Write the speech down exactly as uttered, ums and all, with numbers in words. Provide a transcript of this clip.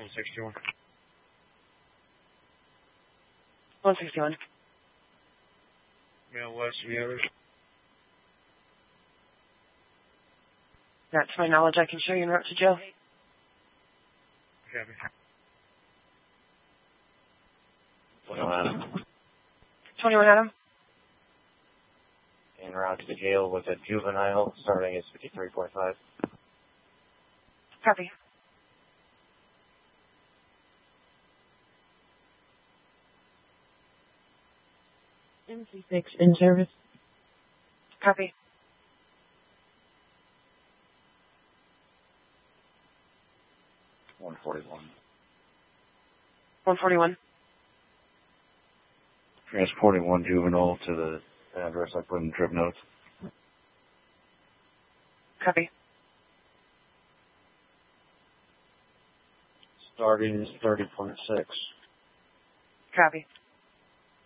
one sixty-one. one sixty-one. Male west of the others. Not to my knowledge, I can show you en route to jail. Copy. twenty-one Adam. twenty-one Adam. En route to the jail with a juvenile, starting at fifty-three point five. Copy. M C six in service. Copy. one forty-one. one forty-one. Transporting one juvenile to the address I put in the trip notes. Copy. Starting thirty point six. Copy.